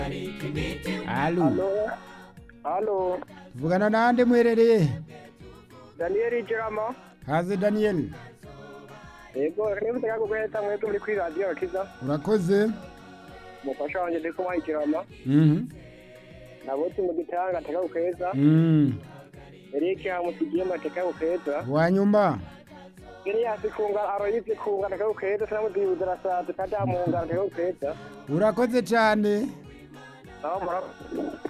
Halo. Halo. Vugana nande mwerere. Daniel Jirama. Haze Daniel. Yego, niba utaka kukweta mwetu muri kuri radio Kiza. Urakoze. Mufasha wanje ndiko mwayikirama. Naboti mu gitanga ataka kukweza. Erike hamusigiye mateka kukweza. Wanyumba. Iri yasikunga aroyize kunga ataka kukweza sanamudibudira saa tukadamunga ataka kukweza. Urakoze cyane. Naho murakoze.